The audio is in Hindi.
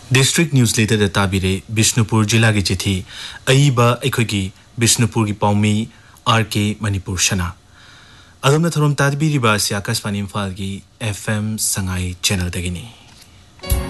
डिस्ट्रिक्ट न्यूज़लेटर ताबिरे बिष्णुपुर जिला की चिठी अईबा अखोगी बिष्णुपुर की पाउमी आर.के. मणिपुर शना अदमना थरोम तादबिरिबा से आकाशवाणी इम्फाल की FM संगाई चैनल दगिनी